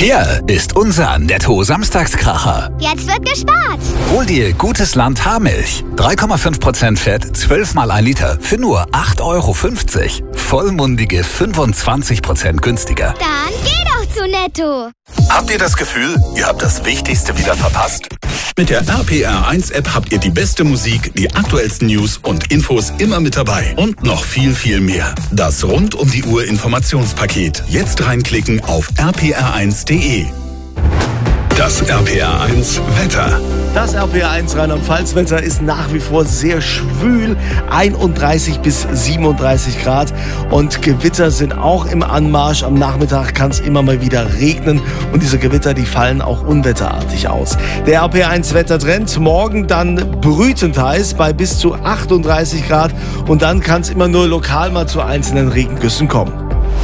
Hier ist unser Netto-Samstagskracher. Jetzt wird gespart. Hol dir gutes Land Haarmilch. 3,5% Fett, 12 mal 1 Liter für nur 8,50 €. Vollmundige 25% günstiger. Dann geh doch zu Netto. Habt ihr das Gefühl, ihr habt das Wichtigste wieder verpasst? Mit der RPR1-App habt ihr die beste Musik, die aktuellsten News und Infos immer mit dabei. Und noch viel, viel mehr. Das Rund-um-die-Uhr-Informationspaket. Jetzt reinklicken auf rpr1.de. Das RPR1 Wetter. Das RPR1 Rheinland-Pfalz-Wetter ist nach wie vor sehr schwül, 31 bis 37 Grad und Gewitter sind auch im Anmarsch. Am Nachmittag kann es immer mal wieder regnen und diese Gewitter, die fallen auch unwetterartig aus. Der RPR1 Wettertrend, morgen dann brütend heiß bei bis zu 38 Grad und dann kann es immer nur lokal mal zu einzelnen Regengüssen kommen.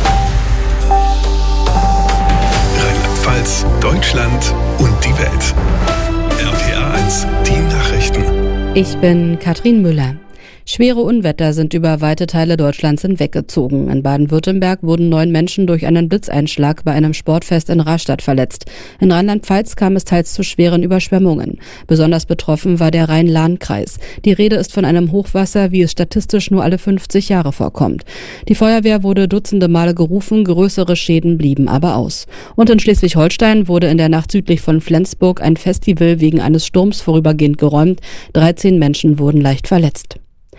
Rheinland-Pfalz, Deutschland und die Welt. RPR1, die Nachrichten. Ich bin Katrin Müller. Schwere Unwetter sind über weite Teile Deutschlands hinweggezogen. In Baden-Württemberg wurden 9 Menschen durch einen Blitzeinschlag bei einem Sportfest in Rastatt verletzt. In Rheinland-Pfalz kam es teils zu schweren Überschwemmungen. Besonders betroffen war der Rhein-Lahn-Kreis. Die Rede ist von einem Hochwasser, wie es statistisch nur alle 50 Jahre vorkommt. Die Feuerwehr wurde dutzende Male gerufen, größere Schäden blieben aber aus. Und in Schleswig-Holstein wurde in der Nacht südlich von Flensburg ein Festival wegen eines Sturms vorübergehend geräumt. 13 Menschen wurden leicht verletzt.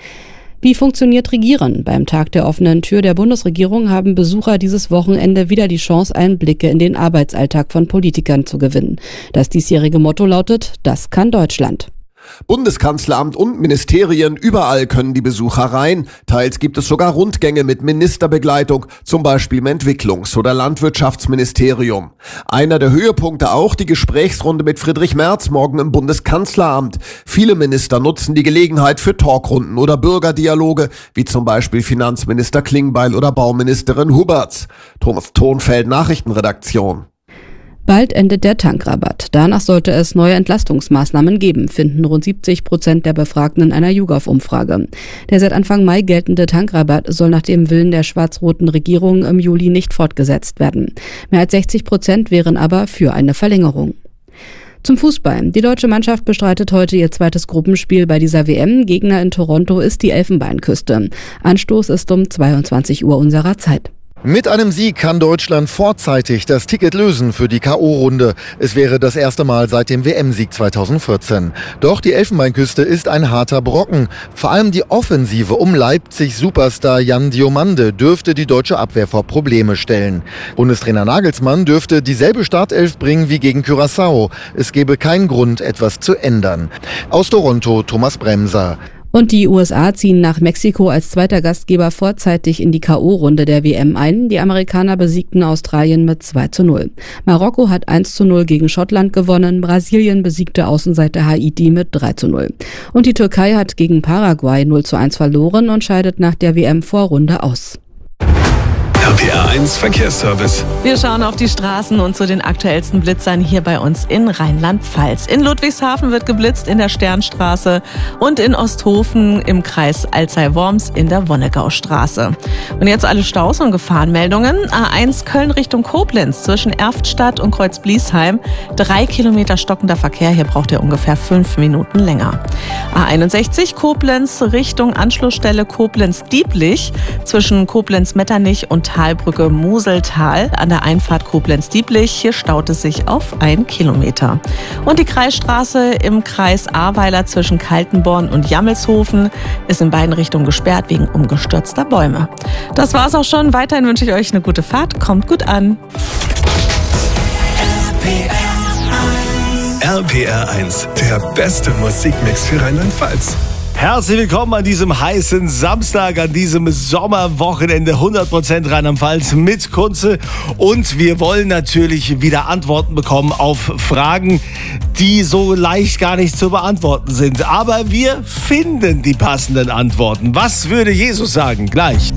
Wie funktioniert Regieren? Beim Tag der offenen Tür der Bundesregierung haben Besucher dieses Wochenende wieder die Chance, Einblicke in den Arbeitsalltag von Politikern zu gewinnen. Das diesjährige Motto lautet: Das kann Deutschland. Bundeskanzleramt und Ministerien, überall können die Besucher rein. Teils gibt es sogar Rundgänge mit Ministerbegleitung, zum Beispiel im Entwicklungs- oder Landwirtschaftsministerium. Einer der Höhepunkte auch die Gesprächsrunde mit Friedrich Merz morgen im Bundeskanzleramt. Viele Minister nutzen die Gelegenheit für Talkrunden oder Bürgerdialoge, wie zum Beispiel Finanzminister Klingbeil oder Bauministerin Huberts. Thomas Thonfeld, Nachrichtenredaktion. Bald endet der Tankrabatt. Danach sollte es neue Entlastungsmaßnahmen geben, finden rund 70% der Befragten in einer YouGov-Umfrage. Der seit Anfang Mai geltende Tankrabatt soll nach dem Willen der schwarz-roten Regierung im Juli nicht fortgesetzt werden. Mehr als 60% wären aber für eine Verlängerung. Zum Fußball. Die deutsche Mannschaft bestreitet heute ihr zweites Gruppenspiel bei dieser WM. Gegner in Toronto ist die Elfenbeinküste. Anstoß ist um 22 Uhr unserer Zeit. Mit einem Sieg kann Deutschland vorzeitig das Ticket lösen für die K.O.-Runde. Es wäre das erste Mal seit dem WM-Sieg 2014. Doch die Elfenbeinküste ist ein harter Brocken. Vor allem die Offensive um Leipzig-Superstar Jan Diomande dürfte die deutsche Abwehr vor Probleme stellen. Bundestrainer Nagelsmann dürfte dieselbe Startelf bringen wie gegen Curaçao. Es gäbe keinen Grund, etwas zu ändern. Aus Toronto, Thomas Bremser. Und die USA ziehen nach Mexiko als zweiter Gastgeber vorzeitig in die K.O.-Runde der WM ein. Die Amerikaner besiegten Australien mit 2:0. Marokko hat 1:0 gegen Schottland gewonnen. Brasilien besiegte Außenseiter Haiti mit 3:0. Und die Türkei hat gegen Paraguay 0:1 verloren und scheidet nach der WM-Vorrunde aus. RPR1 Verkehrsservice. Wir schauen auf die Straßen und zu den aktuellsten Blitzern hier bei uns in Rheinland-Pfalz. In Ludwigshafen wird geblitzt in der Sternstraße und in Osthofen im Kreis Alzey-Worms in der Wonnegaustraße. Und jetzt alle Staus und Gefahrenmeldungen. A1 Köln Richtung Koblenz zwischen Erftstadt und Kreuzbliesheim. 3 Kilometer stockender Verkehr. Hier braucht ihr ungefähr 5 Minuten länger. A61 Koblenz Richtung Anschlussstelle Koblenz-Dieblich zwischen Koblenz-Metternich und Talbrücke Moseltal an der Einfahrt Koblenz-Dieblich. Hier staut es sich auf 1 Kilometer. Und die Kreisstraße im Kreis Ahrweiler zwischen Kaltenborn und Jammelshofen ist in beiden Richtungen gesperrt wegen umgestürzter Bäume. Das war's auch schon. Weiterhin wünsche ich euch eine gute Fahrt. Kommt gut an. RPR1, der beste Musikmix für Rheinland-Pfalz. Herzlich willkommen an diesem heißen Samstag, an diesem Sommerwochenende, 100% Rheinland-Pfalz mit Kunze. Und wir wollen natürlich wieder Antworten bekommen auf Fragen, die so leicht gar nicht zu beantworten sind. Aber wir finden die passenden Antworten. Was würde Jesus sagen? Gleich.